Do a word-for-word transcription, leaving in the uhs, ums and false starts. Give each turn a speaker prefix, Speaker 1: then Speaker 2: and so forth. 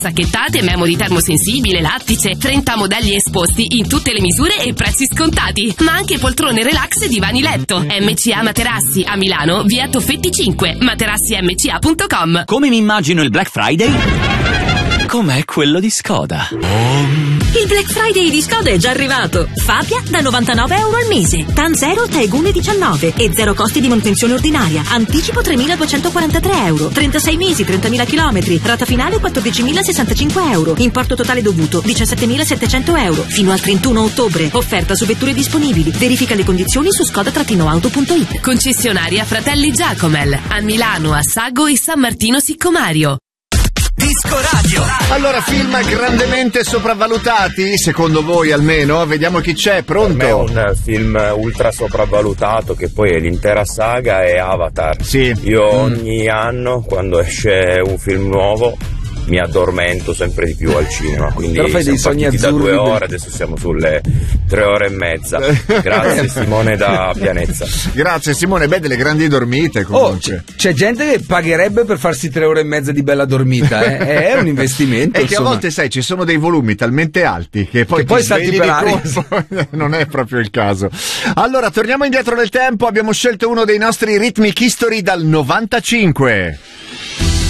Speaker 1: Sacchettate, memory termosensibile, lattice, trenta modelli esposti in tutte le misure e prezzi scontati. Ma anche poltrone relax e divani letto. M C A Materassi a Milano, via Toffetti cinque, materassi m c a punto com.
Speaker 2: Come mi immagino il Black Friday? Com'è quello di Skoda?
Speaker 3: Il Black Friday di Skoda è già arrivato. Fabia da novantanove euro al mese. TAN zero Taegune diciannove e zero costi di manutenzione ordinaria. Anticipo tremiladuecentoquarantatré euro. trentasei mesi, trentamila chilometri. Rata finale quattordicimilasessantacinque euro. Importo totale dovuto diciassettemilasettecento euro. Fino al trentuno ottobre. Offerta su vetture disponibili. Verifica le condizioni su skoda auto punto it.
Speaker 1: Concessionaria Fratelli Giacomel a Milano, a Sago e San Martino Siccomario.
Speaker 4: Disco Radio.
Speaker 5: Allora, film grandemente sopravvalutati, secondo voi almeno? Vediamo chi c'è, pronto?
Speaker 6: Per me un film ultra sopravvalutato, che poi è l'intera saga, è Avatar.
Speaker 5: Sì.
Speaker 6: Io
Speaker 5: mm.
Speaker 6: ogni anno, quando esce un film nuovo, mi addormento sempre di più al cinema, quindi
Speaker 7: però fai dei sogni
Speaker 6: da due
Speaker 7: azzurri
Speaker 6: ore,
Speaker 7: del...
Speaker 6: adesso siamo sulle tre ore e mezza. Grazie Simone da Pianezza.
Speaker 5: Grazie Simone, beh, delle grandi dormite comunque.
Speaker 7: Oh, c'è, c'è gente che pagherebbe per farsi tre ore e mezza di bella dormita, eh? È un investimento.
Speaker 5: E che a volte, sai, ci sono dei volumi talmente alti che poi,
Speaker 7: che poi salti per aria.
Speaker 5: Non è proprio il caso. Allora, torniamo indietro nel tempo, abbiamo scelto uno dei nostri Rhythmic History dal novantacinque.